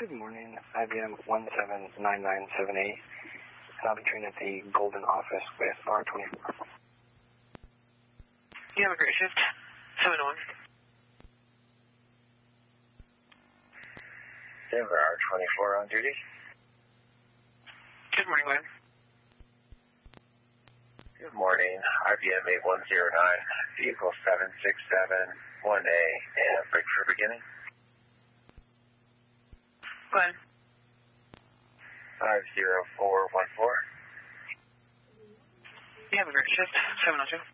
Good morning, IBM 179978, and I'll be trained at the Golden office with R24. You have a great shift. 7-1. Denver, R24 on duty. Good morning, Glenn. Good morning, IBM 8109, vehicle 7671A, and break for beginning. Glenn. 50414. You have a great shift. 702.